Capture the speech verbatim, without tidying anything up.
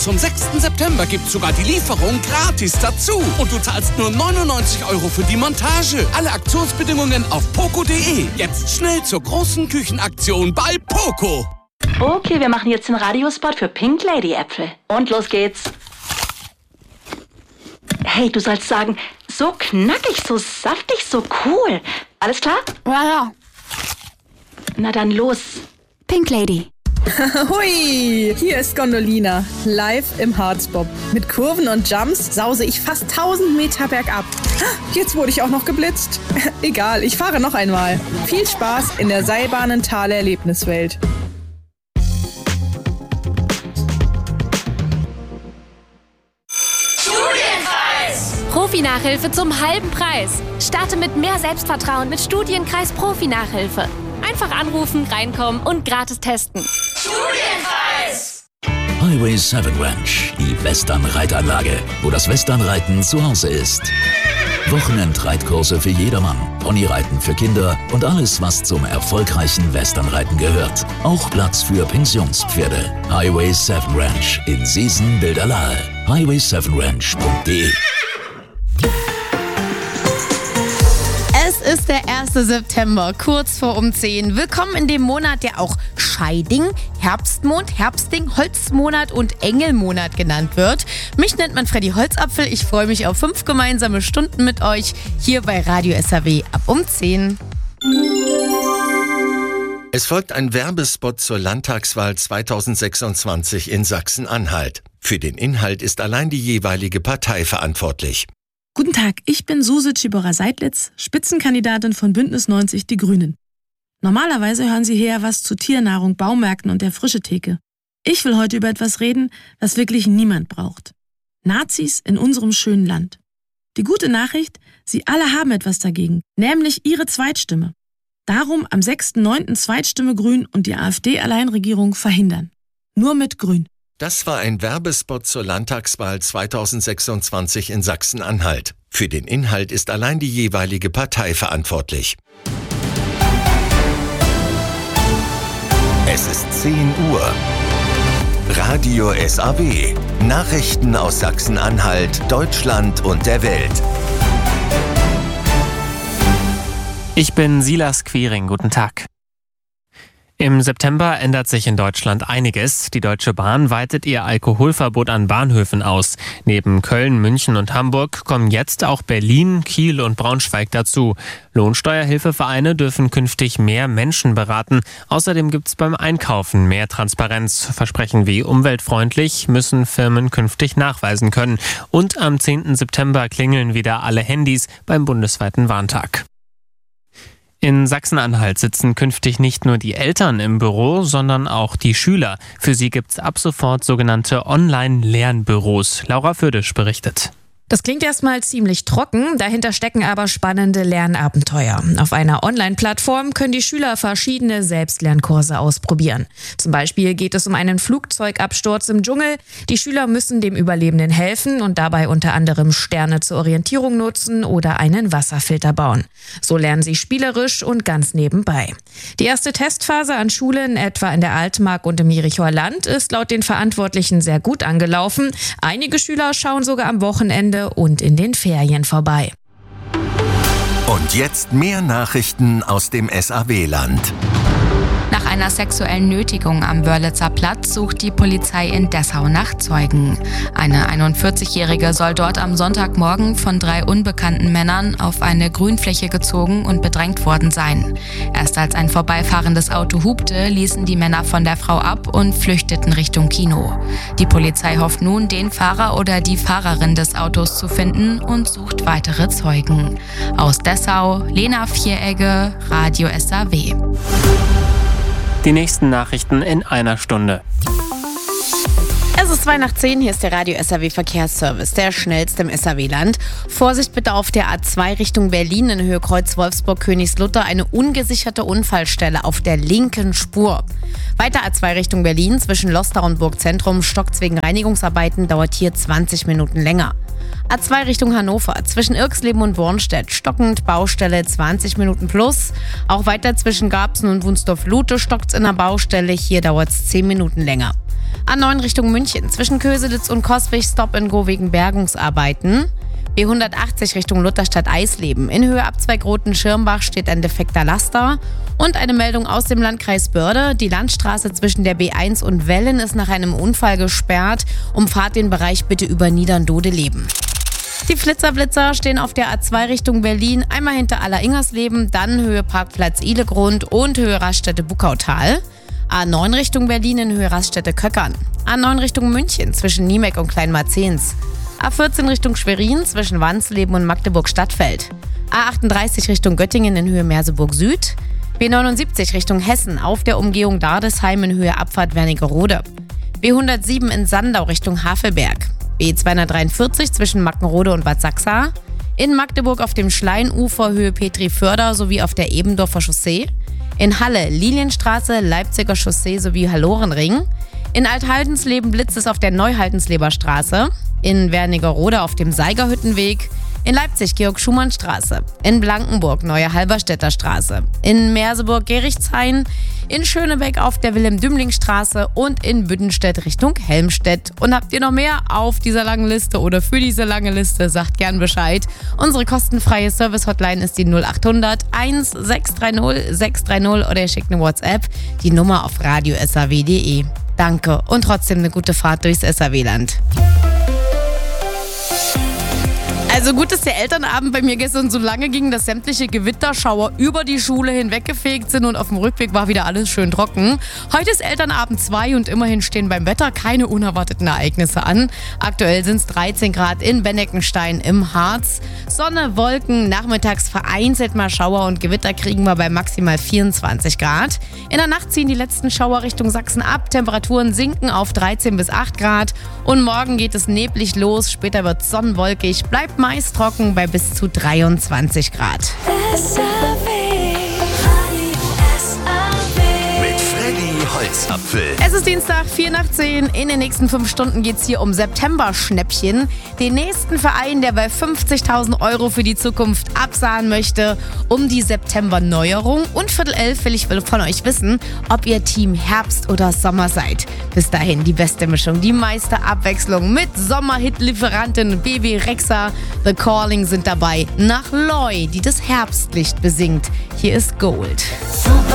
Zum sechsten September gibt's sogar die Lieferung gratis dazu. Und du zahlst nur neunundneunzig Euro für die Montage. Alle Aktionsbedingungen auf poco punkt de. Jetzt schnell zur großen Küchenaktion bei Poco. Okay, wir machen jetzt den Radiospot für Pink Lady Äpfel. Und los geht's. Hey, du sollst sagen, so knackig, so saftig, so cool. Alles klar? Ja, ja. Na dann los. Pink Lady. Hui, hier ist Gondolina, live im Harzbob. Mit Kurven und Jumps sause ich fast tausend Meter bergab. Jetzt wurde ich auch noch geblitzt. Egal, ich fahre noch einmal. Viel Spaß in der Seilbahnenthaler Erlebniswelt. Profi-Nachhilfe zum halben Preis. Starte mit mehr Selbstvertrauen mit Studienkreis Profi-Nachhilfe. Einfach anrufen, reinkommen und gratis testen. Studienkreis! Highway sieben Ranch, die Western-Reitanlage, wo das Westernreiten zu Hause ist. Wochenendreitkurse für jedermann, Ponyreiten für Kinder und alles, was zum erfolgreichen Westernreiten gehört. Auch Platz für Pensionspferde. Highway sieben Ranch in Seesen-Bilderlahe. highway sieben ranch punkt de. Es ist der erste September, kurz vor um zehn. Willkommen in dem Monat, der auch Scheiding, Herbstmond, Herbstding, Holzmonat und Engelmonat genannt wird. Mich nennt man Freddy Holzapfel. Ich freue mich auf fünf gemeinsame Stunden mit euch hier bei Radio S R W ab um zehn. Es folgt ein Werbespot zur Landtagswahl zweitausendsechsundzwanzig in Sachsen-Anhalt. Für den Inhalt ist allein die jeweilige Partei verantwortlich. Guten Tag, ich bin Suse Tschibora-Seidlitz, Spitzenkandidatin von Bündnis neunzig Die Grünen. Normalerweise hören Sie hier was zu Tiernahrung, Baumärkten und der Frischetheke. Ich will heute über etwas reden, was wirklich niemand braucht. Nazis in unserem schönen Land. Die gute Nachricht, Sie alle haben etwas dagegen, nämlich Ihre Zweitstimme. Darum am sechsten neunten Zweitstimme Grün und die AfD-Alleinregierung verhindern. Nur mit Grün. Das war ein Werbespot zur Landtagswahl zweitausendsechsundzwanzig in Sachsen-Anhalt. Für den Inhalt ist allein die jeweilige Partei verantwortlich. Es ist zehn Uhr. Radio S A W. Nachrichten aus Sachsen-Anhalt, Deutschland und der Welt. Ich bin Silas Quiring. Guten Tag. Im September ändert sich in Deutschland einiges. Die Deutsche Bahn weitet ihr Alkoholverbot an Bahnhöfen aus. Neben Köln, München und Hamburg kommen jetzt auch Berlin, Kiel und Braunschweig dazu. Lohnsteuerhilfevereine dürfen künftig mehr Menschen beraten. Außerdem gibt es beim Einkaufen mehr Transparenz. Versprechen wie umweltfreundlich müssen Firmen künftig nachweisen können. Und am zehnten September klingeln wieder alle Handys beim bundesweiten Warntag. In Sachsen-Anhalt sitzen künftig nicht nur die Eltern im Büro, sondern auch die Schüler. Für sie gibt's ab sofort sogenannte Online-Lernbüros. Laura Födisch berichtet. Das klingt erstmal ziemlich trocken, dahinter stecken aber spannende Lernabenteuer. Auf einer Online-Plattform können die Schüler verschiedene Selbstlernkurse ausprobieren. Zum Beispiel geht es um einen Flugzeugabsturz im Dschungel. Die Schüler müssen dem Überlebenden helfen und dabei unter anderem Sterne zur Orientierung nutzen oder einen Wasserfilter bauen. So lernen sie spielerisch und ganz nebenbei. Die erste Testphase an Schulen, etwa in der Altmark und im Jerichoer Land, ist laut den Verantwortlichen sehr gut angelaufen. Einige Schüler schauen sogar am Wochenende und in den Ferien vorbei. Und jetzt mehr Nachrichten aus dem S A W-Land. Nach einer sexuellen Nötigung am Wörlitzer Platz sucht die Polizei in Dessau nach Zeugen. Eine einundvierzigjährige soll dort am Sonntagmorgen von drei unbekannten Männern auf eine Grünfläche gezogen und bedrängt worden sein. Erst als ein vorbeifahrendes Auto hupte, ließen die Männer von der Frau ab und flüchteten Richtung Kino. Die Polizei hofft nun, den Fahrer oder die Fahrerin des Autos zu finden und sucht weitere Zeugen. Aus Dessau, Lena Vieregge, Radio S A W. Die nächsten Nachrichten in einer Stunde. Es ist zwei nach zehn, hier ist der Radio S R W Verkehrsservice, der schnellste im S R W-Land. Vorsicht bitte auf der A zwei Richtung Berlin in Höhe Kreuz Wolfsburg-Königslutter, eine ungesicherte Unfallstelle auf der linken Spur. Weiter A zwei Richtung Berlin zwischen Lostar und Burgzentrum, stockt's wegen Reinigungsarbeiten, dauert hier zwanzig Minuten länger. A zwei Richtung Hannover, zwischen Irxleben und Bornstedt, stockend, Baustelle zwanzig Minuten plus. Auch weiter zwischen Garbsen und Wunsdorf-Lute stockt's in der Baustelle, hier dauert's zehn Minuten länger. A neun Richtung München, zwischen Köselitz und Coswig, Stop and Go wegen Bergungsarbeiten. B hundertachtzig Richtung Lutherstadt-Eisleben. In Höhe Abzweig Roten-Schirmbach steht ein defekter Laster. Und eine Meldung aus dem Landkreis Börde. Die Landstraße zwischen der B eins und Wellen ist nach einem Unfall gesperrt. Umfahrt den Bereich bitte über Niederndodeleben. Die Flitzerblitzer stehen auf der A zwei Richtung Berlin, einmal hinter Aller-Ingersleben, dann Höhe Parkplatz Ihlegrund und Höhe Raststätte Buckautal. A neun Richtung Berlin in Höhe Raststätte Köckern. A neun Richtung München zwischen Niemek und Kleinmarzens. A vierzehn Richtung Schwerin zwischen Wansleben und Magdeburg-Stadtfeld. A achtunddreißig Richtung Göttingen in Höhe Merseburg Süd. B neunundsiebzig Richtung Hessen auf der Umgehung Dardesheim in Höhe Abfahrt Wernigerode. B hundertsieben in Sandau Richtung Havelberg. B zweihundertdreiundvierzig zwischen Mackenrode und Bad Sachsa. In Magdeburg auf dem Schleinufer Höhe Petri-Förder sowie auf der Ebendorfer Chaussee. In Halle Lilienstraße, Leipziger Chaussee sowie Hallorenring. In Althaldensleben blitzt es auf der Neuhaldensleber Straße. In Wernigerode auf dem Seigerhüttenweg. In Leipzig Georg-Schumann-Straße. In Blankenburg Neue Halberstädter Straße. In Merseburg-Gerichshain. In Schönebeck auf der Wilhelm-Dümling-Straße und in Büdenstedt Richtung Helmstedt. Und habt ihr noch mehr auf dieser langen Liste oder für diese lange Liste, sagt gern Bescheid. Unsere kostenfreie Service-Hotline ist die null achthundert eins sechs drei null sechs drei null oder ihr schickt eine WhatsApp, die Nummer auf radio punkt s a w punkt d e. Danke und trotzdem eine gute Fahrt durchs S A W-Land. Also gut, dass der Elternabend bei mir gestern so lange ging, dass sämtliche Gewitterschauer über die Schule hinweggefegt sind und auf dem Rückweg war wieder alles schön trocken. Heute ist Elternabend zwei und immerhin stehen beim Wetter keine unerwarteten Ereignisse an. Aktuell sind es dreizehn Grad in Benneckenstein im Harz. Sonne, Wolken, nachmittags vereinzelt mal Schauer und Gewitter kriegen wir bei maximal vierundzwanzig Grad. In der Nacht ziehen die letzten Schauer Richtung Sachsen ab. Temperaturen sinken auf dreizehn bis acht Grad. Und morgen geht es neblig los. Später wird es sonnenwolkig. Bleibt meist trocken bei bis zu dreiundzwanzig Grad. Mit Freddy Holzapfel. Es ist Dienstag, vier nach zehn. In den nächsten fünf Stunden geht es hier um September-Schnäppchen. Den nächsten Verein, der bei fünfzigtausend Euro für die Zukunft absahen möchte, um die September-Neuerung. Und Viertel elf will ich von euch wissen, ob ihr Team Herbst oder Sommer seid. Bis dahin die beste Mischung, die meiste Abwechslung mit Sommerhit-Lieferantin B B Rexha. The Calling sind dabei. Nach Loy, die das Herbstlicht besingt. Hier ist Gold.